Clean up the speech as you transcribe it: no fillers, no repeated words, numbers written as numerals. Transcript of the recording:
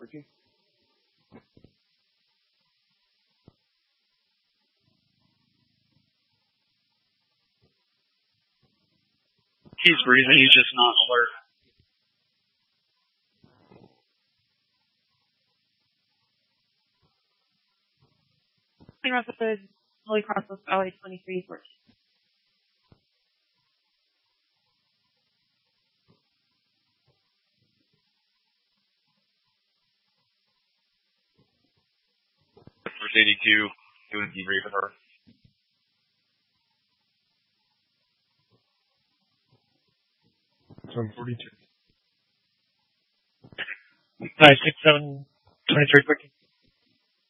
14. He's breathing, he's just not alert. Rapid Holy Cross with LA 2314. First 82, doing debrief with her. From 42. 567 2314.